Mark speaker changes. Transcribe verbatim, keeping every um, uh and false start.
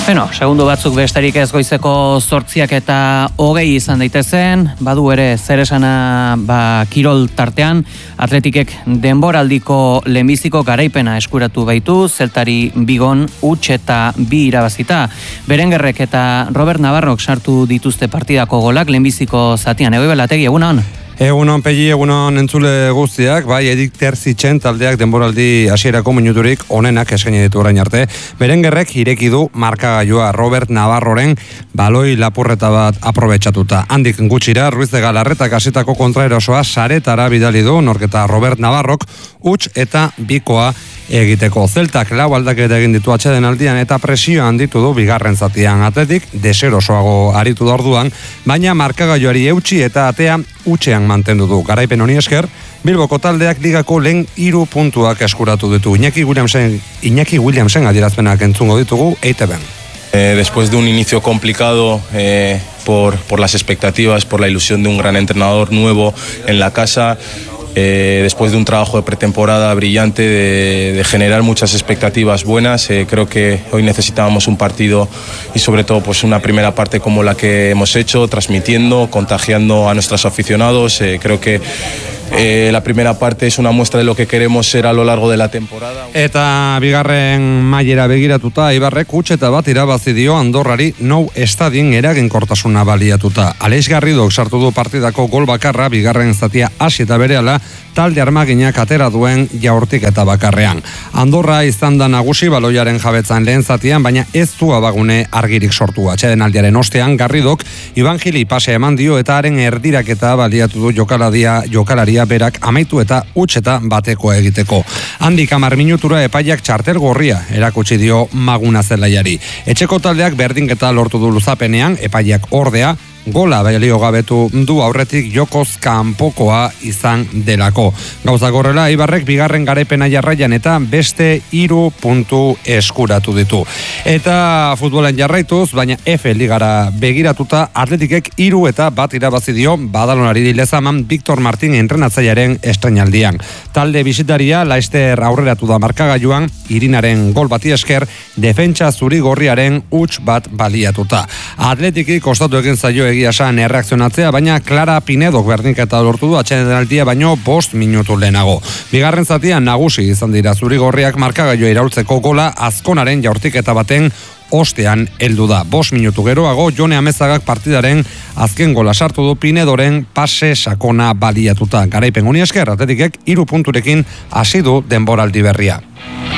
Speaker 1: Bueno, segundo batzuk besterik ez goizeko zortziak eta hogei izan daitezen, badu ere zer esana ba, kirol tartean, Atletikek denboraldiko lehenbiziko garaipena eskuratu baitu, Zeltari bigon huts eta bi irabazita. Berengerrek eta Robert Navarrok sartu dituzte partidako golak lehenbiziko zatian. Egoi Belategi, egunon?
Speaker 2: Egunon pegi, egunon entzule guztiak, bai Edik Terzitzen taldeak denboraldi hasierako minuturik onenak eskaini ditu orain arte. Berengerrek ireki du markagailua Robert Navarroren baloi lapurreta bat aprobetxatuta. Handik gutxira, Ruiz de Galarretak hasitako kontraerosoa saretara bidali du, norketa Robert Navarrok huts eta bikoa egiteko. Zeltak lau aldaketa egin ditu atxeden aldian eta presio handitu du bigarren zatian. Atletik deserosoago aritu da orduan, baina markagailuari eutsi eta atea hutsean mantendu du. Garaipen honi esker, Bilboko taldeak ligako lehen hiru puntuak eskuratu ditu. Iñaki Williamsen, Iñaki Williamsen adierazpenak entzungo ditugu E T Bn.
Speaker 3: Eh, después de un inicio complicado eh, por, por las expectativas, por la ilusión de un gran entrenador nuevo en la casa, Eh, después de un trabajo de pretemporada brillante, de, de generar muchas expectativas buenas, eh, creo que hoy necesitábamos un partido y sobre todo pues una primera parte como la que hemos hecho, transmitiendo, contagiando a nuestros aficionados. Eh, creo que Eh, la primera parte es una muestra de lo que queremos ser a lo largo de la temporada.
Speaker 2: Eta bigarren mailera begiratuta, Ibarrek huts eta bat irabazi dio Andorrari Nou Estadien eraginkortasuna baliatuta. Aleix Garridok sartu du partidako gol bakarra, bigarren zatia hasi eta berehala talde armaginak atera duen jaurtik eta bakarrean. Andorra izan da nagusi baloiaren jabetzan lehen zatian, baina ez du abagune argirik sortu. Atxeden aldiaren ostean, Garridok Ibangili pase eman dio eta haren erdiraketa baliatu du jokalaria, jokalaria berak amaitu eta huts eta bateko egiteko. Handik hamar minutura epaiak txartel gorria erakutsi dio Maguna zelaiari. Etxeko taldeak berdinketa lortu du luzapenean, epaiak ordea gola balio gabetu du aurretik jokoz kanpokoa izan delako. Gauza gorrela, Ibarrek bigarren garaipena jarraian eta beste hiru puntu eskuratu ditu. Eta futbolen jarraituz, baina F ligara begiratuta, Atletikek hiru eta bat irabazi dio Badalonari Lezaman Victor Martin entrenatzailearen estreinaldian. Talde bisitaria Laester aurreratu da markagailuan, Irinaren gol bati esker, defentsa zuri gorriaren huts bat baliatuta. Atletiki kostatu egin zaio egia esan erreakzionatzea, baina Clara Pinedok berdinketa lortu du atxedenaldia baino bost minutu lehenago. Bigarren zatian nagusi izan dira zuri gorriak markagailua iraultzeko gola Azkonaren jaurtiketa baten ostean heldu da. Bost minutu geroago, Jone Amezagak partidaren azken gola sartu du Pinedoren pase sakona baliatuta. Garaipen honi esker, Atletikek hiru punturekin hasi du denboraldi berria.